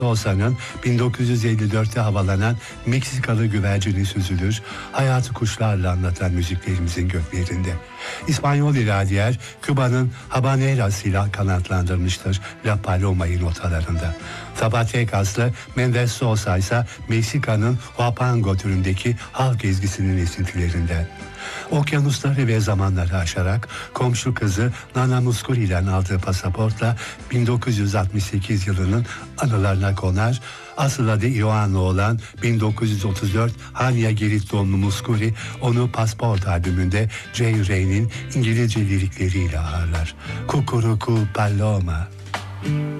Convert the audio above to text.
Sosa'nın 1954'te havalanan Meksikalı güvercini süzülür, hayatı kuşlarla anlatan müziklerimizin göklerinde. İspanyol İradier, Küba'nın Habanera'sıyla kanatlandırmıştır La Paloma'yı notalarında. Zacatecaslı Mendes Sosa ise Meksika'nın Huapango türündeki halk ezgisinin esintilerinden. Okyanusları ve zamanları aşarak komşu kızı Nana Muscuri ile aldığı pasaportla 1968 yılının anılarına konar, asıl adı Ioanno olan 1934 Hanya Gerit doğumlu Muscuri onu Passport albümünde Jay Ray'nin İngilizce lirikleriyle ağırlar. Kukuruku Paloma.